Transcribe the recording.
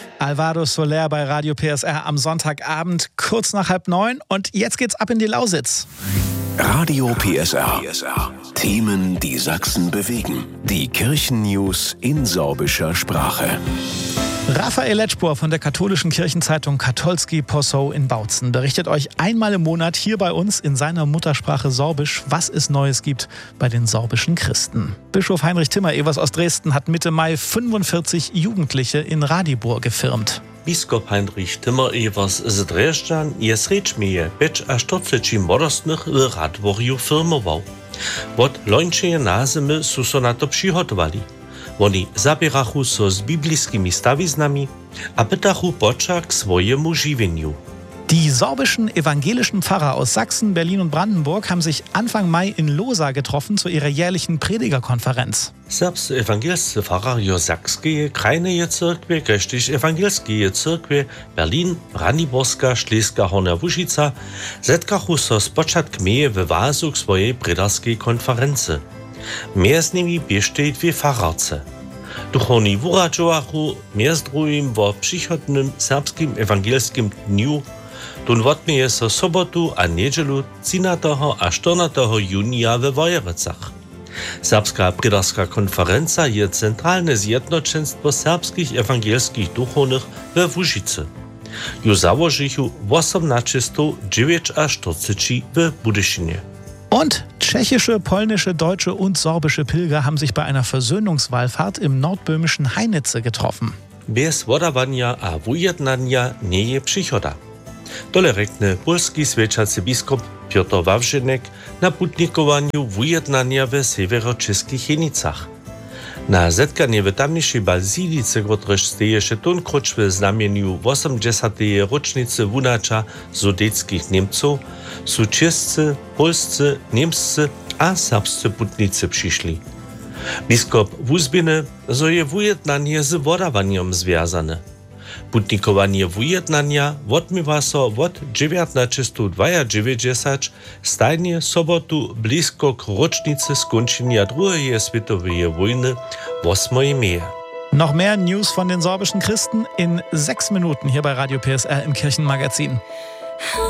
Alvaro Soler bei Radio PSR am Sonntagabend, kurz nach 8:30. Und jetzt geht's ab in die Lausitz. Radio PSR. Themen, die Sachsen bewegen. Die Kirchennews in sorbischer Sprache. Raphael Letschpor von der katholischen Kirchenzeitung Katolski Posau in Bautzen berichtet euch einmal im Monat hier bei uns in seiner Muttersprache Sorbisch, was es Neues gibt bei den sorbischen Christen. Bischof Heinrich Timmer-Evers aus Dresden hat Mitte Mai 45 Jugendliche in Radibor gefirmt. Biskup Heinrich Timmer-Evers z Dresden je srečmeje peč až 40 młodostnych w Radworju firmował. Od lońčeje názemy sú so na to přihotovali. Oni zabierachu so z biblijskimi stawiznami a pytachu poča k swojemu žiwieniu. Die sorbischen evangelischen Pfarrer aus Sachsen, Berlin und Brandenburg haben sich Anfang Mai in Losa getroffen zu ihrer jährlichen Predigerkonferenz. Serbscy ewangelscy Pfarrer jo Sakskeje, Krajneje Cyrkwie, Geštich Ewangelskeje Cyrkwie, Berlin, Brandenburska, Šleska Horna Łužica zetkachu so z początku meje w Wazu k swojej prederskiej konferency. Między nimi bieštej dwie pfarrarce. Duchowni wuradžovachu między drugim o przychodnym serbskim ewangelskim dniu, tun odmieje so sobotu a niedzielu 13. a 14. junia we Wojerecach. Serbska prederska konferenca je centralne zjednoczeństwo serbskich ewangelskich duchownych we Łužicy. Ju założychu 1849 w Budyšinie. Und tschechische, polnische, deutsche und sorbische Pilger haben sich bei einer Versöhnungswallfahrt im nordböhmischen Heinitze getroffen. Bez wodawania a wujednania nie je przychoda. Dole rekne polski swieczacy biskup Piotr Wawrzynek na putnikowaniu wujednania w severoczeskich Jenicach. Na zetkanie w tamniejszej bazilice, któreż steješe tunkroć w znamieniu 80. rocznicy wunacza sudeckich Niemców, są czescy, polscy, niemscy a serbscy putnicy przyszli. Biskup wuzbiny, że je wujednanie z wodawaniem związane. Putnikowanie wujednania odmywa so od 1992 stajnie sobotu blisko k rocznicy skończenia II Światowej wojny 8. Maja. Noch mehr News von den sorbischen Christen in 6 Minuten hier bei Radio PSR im Kirchenmagazin.